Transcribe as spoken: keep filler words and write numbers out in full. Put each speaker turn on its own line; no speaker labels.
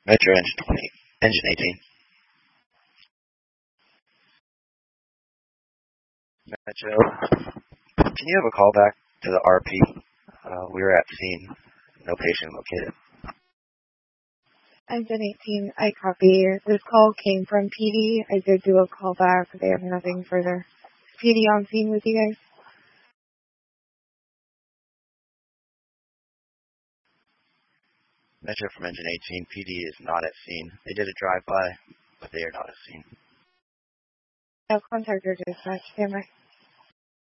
Metro engine twenty, engine eighteen. Metro, can you have a call back to the R P? Uh, we were at scene. No patient located.
Engine eighteen, I copy. This call came from P D. I did do a call back. They have nothing further. P D on scene with you guys?
Metro from engine eighteen, P D is not at scene. They did a drive-by, but they are not at scene.
I'll contact your dispatch. Stand by.